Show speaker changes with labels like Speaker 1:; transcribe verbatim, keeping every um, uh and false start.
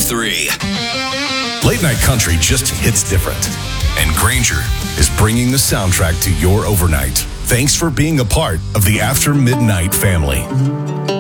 Speaker 1: three. Late night country just hits different. And Granger is bringing the soundtrack to your overnight. Thanks for being a part of the After Midnight family.